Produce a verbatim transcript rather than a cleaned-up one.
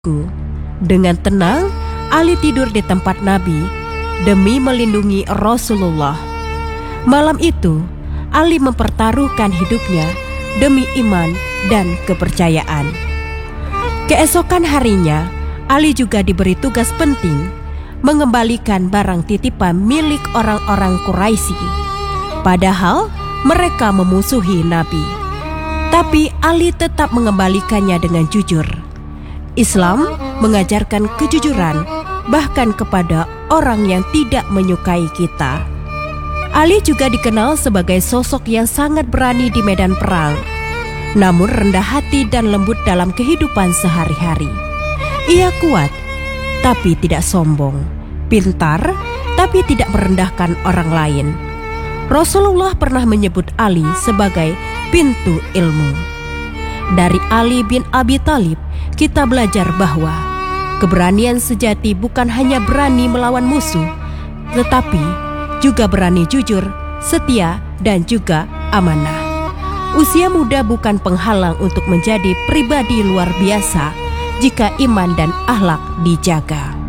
Dengan tenang, Ali tidur di tempat Nabi demi melindungi Rasulullah. Malam itu, Ali mempertaruhkan hidupnya demi iman dan kepercayaan. Keesokan harinya, Ali juga diberi tugas penting mengembalikan barang titipan milik orang-orang Quraisy. Padahal mereka memusuhi Nabi, tapi Ali tetap mengembalikannya dengan jujur. Islam mengajarkan kejujuran bahkan kepada orang yang tidak menyukai kita. Ali juga dikenal sebagai sosok yang sangat berani di medan perang, namun rendah hati dan lembut dalam kehidupan sehari-hari. Ia kuat, tapi tidak sombong, pintar, tapi tidak merendahkan orang lain. Rasulullah pernah menyebut Ali sebagai pintu ilmu. Dari Ali bin Abi Thalib, kita belajar bahwa keberanian sejati bukan hanya berani melawan musuh, tetapi juga berani jujur, setia, dan juga amanah. Usia muda bukan penghalang untuk menjadi pribadi luar biasa jika iman dan akhlak dijaga.